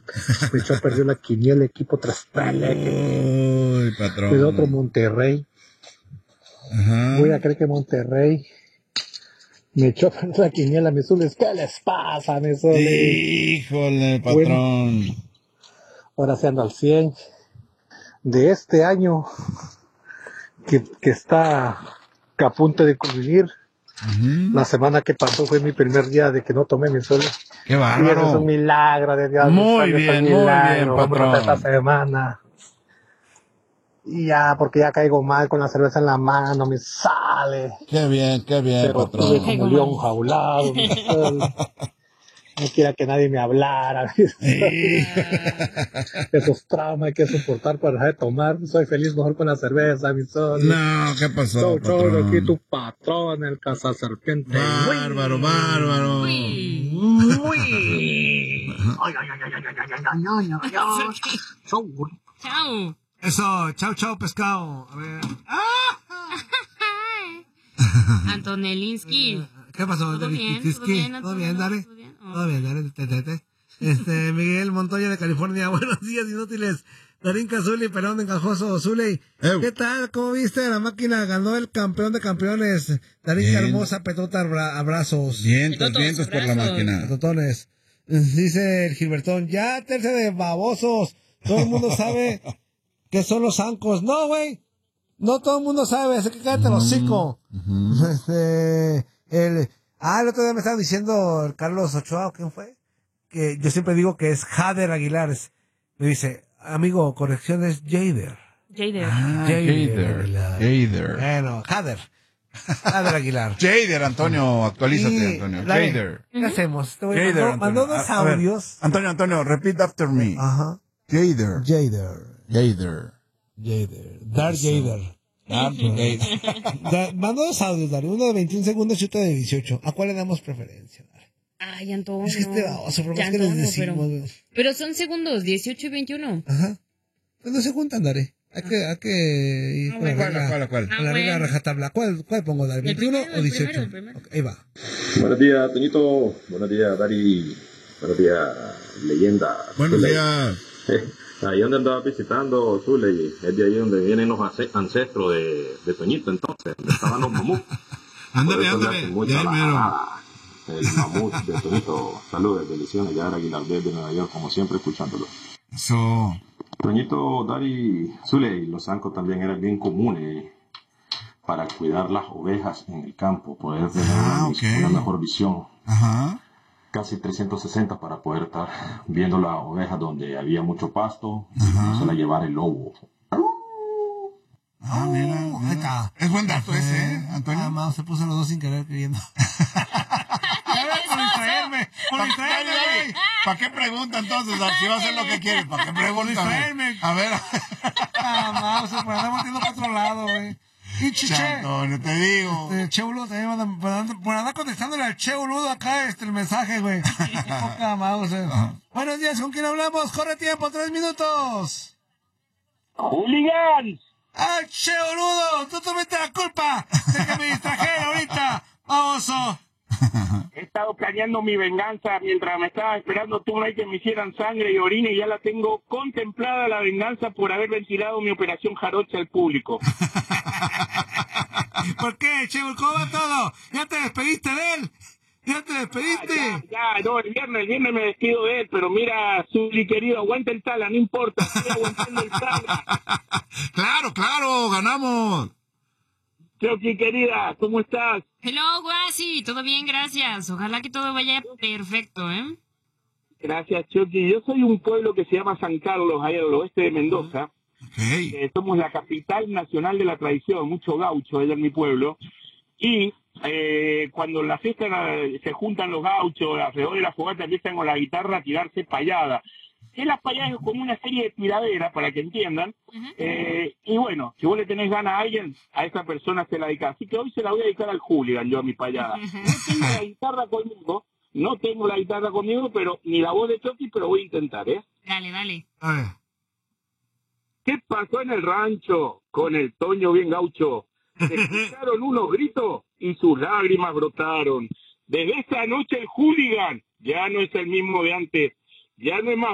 Me echó a perder la quiniela equipo tras Uy, patrón. de otro Monterrey. Ajá. Voy a creer que Monterrey me echó a perder la quiniela, mi Zules. ¿Qué les pasa, mi Zules? Híjole, patrón. Bueno, ahora se anda al 100 de este año que está a punto de concluir. La semana que pasó fue mi primer día de que no tomé mi Zules. Qué Y bárbaro. eso es un milagro de Dios. Muy bien, Vamos a hacer esta patrón. semana. Y ya, porque ya caigo mal con la cerveza en la mano, me sale. Qué bien, Pero patrón. tuve como león jaulado. No quiera que nadie me hablara. Esos traumas hay que soportar para dejar de tomar. Soy feliz mejor con la cerveza, mi sol. No, ¿qué pasó, patrón? Aquí tu patrón, el cazaserpiente. Bárbaro, bárbaro. Uy. Ay. Chao. Eso, chao, pescado. A ver. Antonelinsky. ¿Qué pasó? ¿Todo bien? ¿Todo bien, dale. Todo bien, dale. Miguel Montoya de California. Buenos días, inútiles. Darín Cazuli, Pelón de Encajoso, Zuley. ¿Qué tal? ¿Cómo viste? La máquina ganó el campeón de campeones. Darín, qué hermosa petota, abrazos. Vientos por la máquina. Petotones. Dice el Gilbertón, ya tercia de babosos. Todo el mundo sabe que son los zancos. No, güey. No todo el mundo sabe, así que cállate el hocico. El otro día me estaba diciendo el Carlos Ochoa, ¿quién fue? Que yo siempre digo que es Jader Aguilar. Me dice, amigo, corrección es Jader. Jader. Bueno, Jader Aguilar. Jader, Antonio, actualízate, Antonio. Jader. ¿Qué hacemos? Antonio. Mandó dos audios. Antonio, repeat after me. Ajá. Jader. Darth Jader. Mandó dos audios, Dari. Uno de 21 segundos y otro de 18. ¿A cuál le damos preferencia, Dari? Ay, Antonio. Es que este baboso, por más que les decimos. Pero son segundos, 18 y 21. Ajá. Pues no se juntan, Dari. Hay que ir con la regla rajatabla. ¿Cuál pongo, Dari? ¿21 o 18? El primero. Okay, ahí va. Buenos días, Toñito. Buenos días, Dari. Buenos días, leyenda. Buenos días. Ahí donde andaba visitando Zuley, es de ahí donde vienen los ancestros de Toñito, entonces, donde estaban los mamuts. Ándale. El mamut de Toñito. Saludos, bendiciones, ya Aguilar de Nueva York, como siempre, escuchándolo. Eso. Toñito, Dari, Zuley, los zancos también eran bien comunes para cuidar las ovejas en el campo, poder tener una mejor visión. Ajá. Casi 360 para poder estar viendo las ovejas donde había mucho pasto y no se la llevara el lobo. Mira. Ahí está. Es buen dato ese, Antonio. Además, se puso los dos sin querer queriendo. Por distraerme, güey. ¿Para qué pregunta entonces? Si va a hacer lo que quiere, ¿para qué pregunta? A ver. Además, se andamos metiendo para otro lado, güey. Y Chiche. Antonio, te digo. Che Boludo también por andar contestándole al Che Boludo acá el mensaje, güey. Poca mouse. Buenos días, ¿con quién hablamos? Corre tiempo, 3 minutos. ¡Hooligans! ¡Ay, Che Boludo! ¡Tú tuviste la culpa de que me distrajera ahorita! ¡Baboso! He estado planeando mi venganza mientras me estaba esperando tú no hay que me hicieran sangre y orina y ya la tengo contemplada la venganza por haber ventilado mi operación jarocha al público. ¿Por qué, Che? ¿Cómo va todo? ¿Ya te despediste de él? ¿Ya te despediste? No, el viernes me despido de él, pero mira, Zuli querido, aguanta el tala, no importa, estoy aguantando el tala. Claro, ganamos. Chucky querida, ¿cómo estás? Hello, Guasi, todo bien, gracias. Ojalá que todo vaya perfecto, ¿eh? Gracias, Chucky. Yo soy un pueblo que se llama San Carlos, ahí al oeste de Mendoza. Somos la capital nacional de la tradición, mucho gaucho allá en mi pueblo. Y cuando en la fiesta se juntan los gauchos, alrededor de la fogata empiezan con la guitarra a tirarse payadas. Que las payadas es como una serie de tiraderas, para que entiendan. Y bueno, si vos le tenés ganas a alguien, a esa persona se la dedicás. Así que hoy se la voy a dedicar al hooligan, yo a mi payada. No tengo la guitarra conmigo, pero ni la voz de Chucky, pero voy a intentar, ¿eh? Dale. A ver. ¿Qué pasó en el rancho con el Toño bien gaucho? Se escucharon unos gritos y sus lágrimas brotaron. Desde esa noche el hooligan ya no es el mismo de antes. Ya no es más